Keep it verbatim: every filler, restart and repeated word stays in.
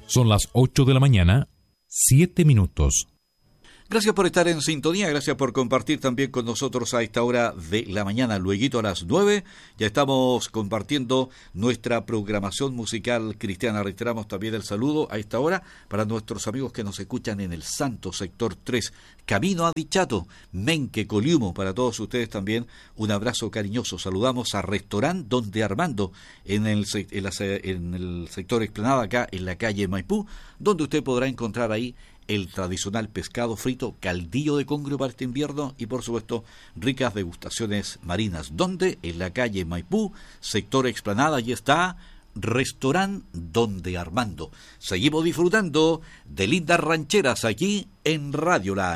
Son las ocho de la mañana, siete minutos. Gracias por estar en sintonía, gracias por compartir también con nosotros a esta hora de la mañana. Lueguito a las nueve ya estamos compartiendo nuestra programación musical cristiana. Reiteramos también el saludo a esta hora para nuestros amigos que nos escuchan en el Santo Sector tres, Camino a Dichato, Menque, Coliumo. Para todos ustedes también un abrazo cariñoso. Saludamos a Restaurant Donde Armando en el, en, la, en el sector Explanada, acá en la calle Maipú, donde usted podrá encontrar ahí el tradicional pescado frito, caldillo de congrio para este invierno y, por supuesto, ricas degustaciones marinas. ¿Dónde? En la calle Maipú, sector Explanada. Allí está Restaurant Donde Armando. Seguimos disfrutando de lindas rancheras aquí en Radio La Amiga.